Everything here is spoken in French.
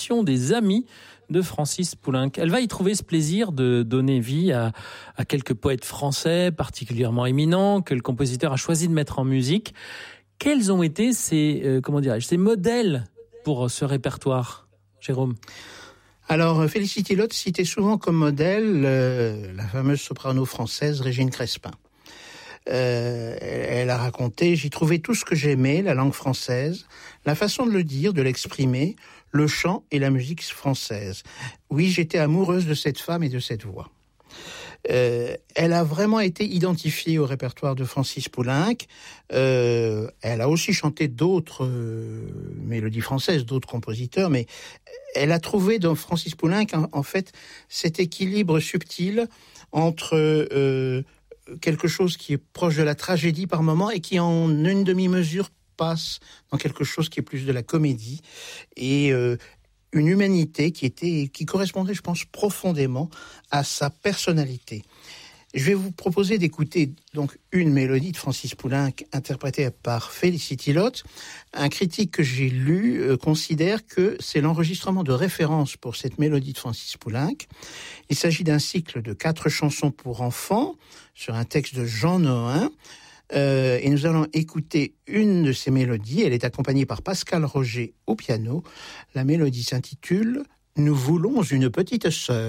des amis de Francis Poulenc. Elle va y trouver ce plaisir de donner vie à quelques poètes français particulièrement éminents que le compositeur a choisi de mettre en musique. Quels ont été ces modèles pour ce répertoire, Jérôme ? Alors, Félicité Lotte citait souvent comme modèle la fameuse soprano française Régine Crespin. Elle a raconté « J'y trouvais tout ce que j'aimais, la langue française, la façon de le dire, de l'exprimer, le chant et la musique française. Oui, j'étais amoureuse de cette femme et de cette voix. » Elle a vraiment été identifiée au répertoire de Francis Poulenc. Elle a aussi chanté d'autres mélodies françaises, d'autres compositeurs, mais elle a trouvé dans Francis Poulenc, en fait, cet équilibre subtil entre quelque chose qui est proche de la tragédie par moment et qui, en une demi-mesure, passe dans quelque chose qui est plus de la comédie. Et une humanité qui correspondait, je pense, profondément à sa personnalité. Je vais vous proposer d'écouter donc une mélodie de Francis Poulenc interprétée par Félicité Lotte. Un critique que j'ai lu considère que c'est l'enregistrement de référence pour cette mélodie de Francis Poulenc. Il s'agit d'un cycle de 4 chansons pour enfants sur un texte de Jean Nohain. Et nous allons écouter une de ces mélodies. Elle est accompagnée par Pascal Roger au piano. La mélodie s'intitule « Nous voulons une petite sœur ».